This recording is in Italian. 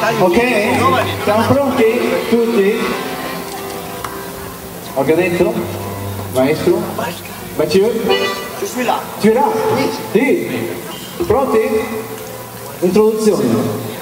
Ok? Siamo pronti? Tutti? Organetto? Maestro? Mathieu? Je suis là. Tu es là? Sì. Pronti? Introduzione.